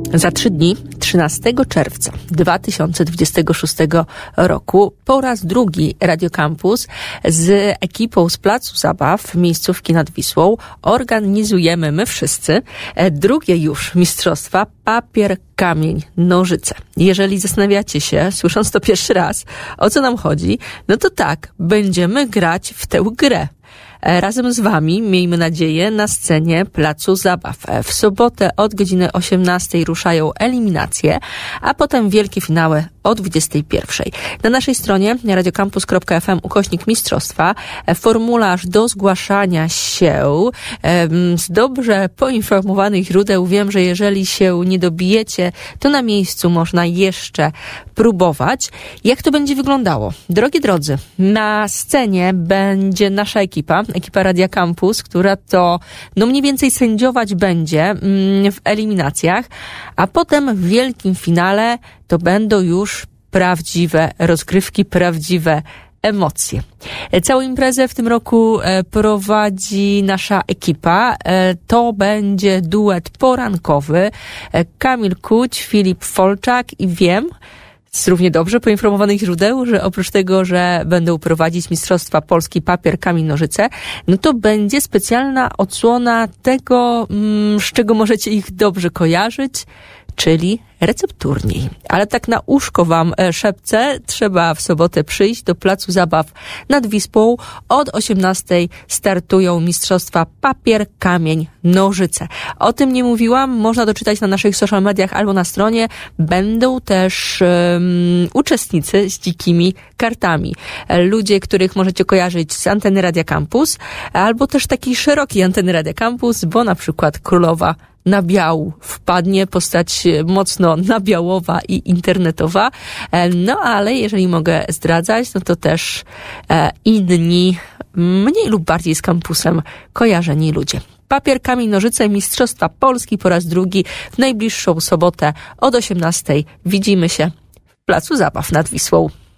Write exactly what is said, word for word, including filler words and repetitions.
Za trzy dni, trzynastego czerwca dwa tysiące dwudziestego szóstego roku, po raz drugi Radio Campus z ekipą z Placu Zabaw miejscówki nad Wisłą organizujemy my wszyscy drugie już mistrzostwa papier, kamień, nożyce. Jeżeli zastanawiacie się, słysząc to pierwszy raz, o co nam chodzi, no to tak, będziemy grać w tę grę. Razem z wami, miejmy nadzieję, na scenie Placu Zabaw. W sobotę od godziny osiemnastej ruszają eliminacje, a potem wielkie finały o dwudziestej pierwszej. Na naszej stronie radiocampus kropka f m ukośnik mistrzostwa formularz do zgłaszania się z dobrze poinformowanych źródeł. Wiem, że jeżeli się nie dobijecie, to na miejscu można jeszcze próbować. Jak to będzie wyglądało? Drogie drodzy, na scenie będzie nasza ekipa, ekipa Radia Campus, która to no mniej więcej sędziować będzie w eliminacjach, a potem w wielkim finale to będą już prawdziwe rozgrywki, prawdziwe emocje. Całą imprezę w tym roku prowadzi nasza ekipa. To będzie duet porankowy. Kamil Kuć, Filip Folczak i wiem, z równie dobrze poinformowanych źródeł, że oprócz tego, że będą prowadzić Mistrzostwa Polski papier, kamień, nożyce, no to będzie specjalna odsłona tego, z czego możecie ich dobrze kojarzyć, czyli recepturniej. Ale tak na uszko wam szepcę, trzeba w sobotę przyjść do Placu Zabaw nad Wisłą. Od osiemnastej startują mistrzostwa papier, kamień, nożyce. O tym nie mówiłam, można doczytać na naszych social mediach albo na stronie. Będą też um, uczestnicy z dzikimi kartami. Ludzie, których możecie kojarzyć z anteny Radia Campus, albo też takiej szerokiej anteny Radia Campus, bo na przykład królowa na biału wpadnie, postać mocno nabiałowa i internetowa. No ale jeżeli mogę zdradzać, no to też e, inni, mniej lub bardziej z kampusem kojarzeni ludzie. Papier, kamień, nożyce, Mistrzostwa Polski po raz drugi w najbliższą sobotę od osiemnastej. Widzimy się w Placu Zabaw nad Wisłą.